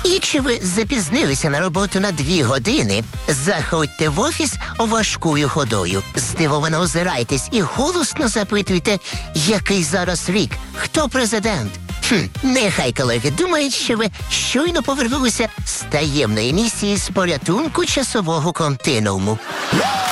Якщо ви запізнилися на роботу на 2 години, заходьте в офіс важкою ходою. Здивовано озирайтесь і голосно запитуйте, який зараз рік, хто президент. Нехай колеги думають, що ви щойно повернулися з таємної місії з порятунку часового континууму.